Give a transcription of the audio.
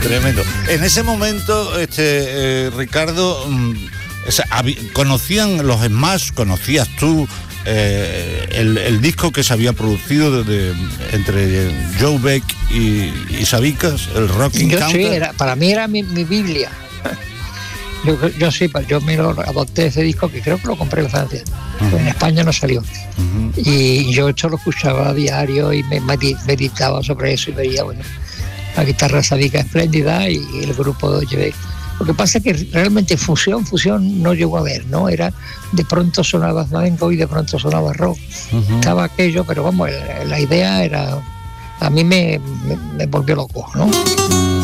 Tremendo. En ese momento, Ricardo, ¿conocían los Smash? ¿Conocías tú el disco que se había producido entre Joe Beck y Sabicas, el Rocking Counter? Sí, para mí era mi Biblia. Yo sí, yo me lo adopté ese disco, que creo que lo compré en Francia. Uh-huh. En España no salió. Uh-huh. Y yo esto lo escuchaba a diario y me meditaba sobre eso y veía, bueno, la guitarra Sabica espléndida y el grupo de Joe Beck. Lo que pasa es que realmente fusión no llegó a ver, ¿no? Era, de pronto sonaba flamenco y de pronto sonaba rock. Uh-huh. Estaba aquello, pero vamos, la idea era, a mí me volvió loco, ¿no?